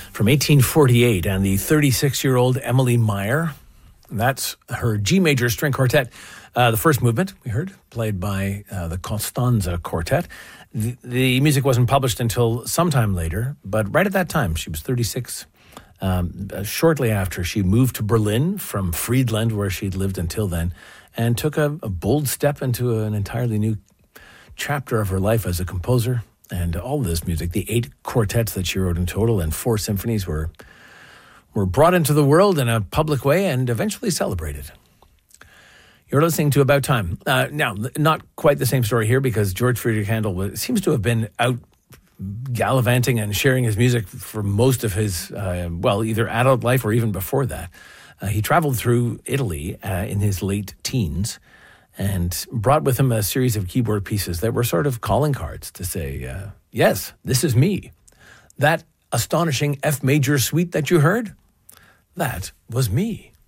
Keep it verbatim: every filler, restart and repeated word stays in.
from eighteen forty-eight, and the thirty-six-year-old Emily Meyer. That's her G major string quartet. Uh, the first movement, we heard, played by uh, the Costanza Quartet. The, the music wasn't published until sometime later, but right at that time, she was thirty-six. Um, uh, shortly after, she moved to Berlin from Friedland, where she'd lived until then, and took a, a bold step into an entirely new chapter of her life as a composer. And all of this music, the eight quartets that she wrote in total and four symphonies, were were brought into the world in a public way and eventually celebrated. You're listening to About Time. Uh, now, not quite the same story here, because George Friedrich Handel was, seems to have been out gallivanting and sharing his music for most of his, uh, well, either adult life or even before that. Uh, he traveled through Italy uh, in his late teens and brought with him a series of keyboard pieces that were sort of calling cards to say, uh, yes, this is me. That astonishing F major suite that you heard, that was me.